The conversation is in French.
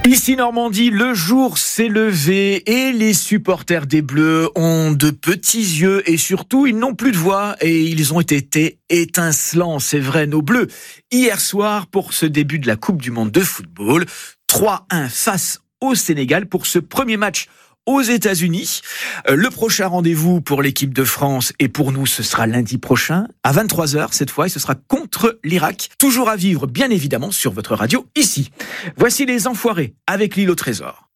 Ici Normandie, le jour s'est levé et les supporters des Bleus ont de petits yeux et surtout ils n'ont plus de voix et ils ont été étincelants, c'est vrai, nos Bleus. Hier soir, pour ce début de la Coupe du Monde de football, 3-1 face au Sénégal pour ce premier match aux États-Unis. Le prochain rendez-vous pour l'équipe de France et pour nous, ce sera lundi prochain à 23h cette fois et ce sera contre l'Irak. Toujours à vivre, bien évidemment, sur votre radio ici. Voici les Enfoirés avec l'île au trésor.